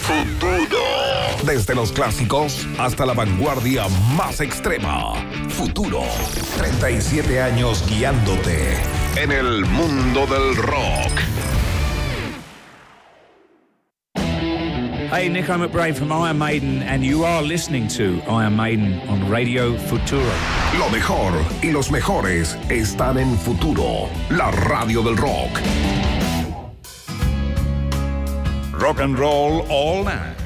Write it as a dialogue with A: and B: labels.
A: Futuro. Desde los clásicos hasta la vanguardia más extrema. Futuro. 37 años guiándote en el mundo del rock.
B: Hey, Nico McBrae from Iron Maiden, and you are listening to Iron Maiden on Radio Futuro.
A: Lo mejor y los mejores están en Futuro, la radio del rock. Rock and roll all night.